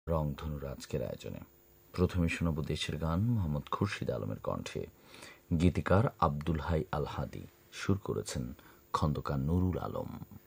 রংধনুর আজকের আয়োজনে প্রথমে শোনাব দেশের গান মোহাম্মদ খুরশিদ আলমের কণ্ঠে। গীতিকার আব্দুল হাই আল হাদি, সুর করেছেন খন্দকার নুরুল আলম।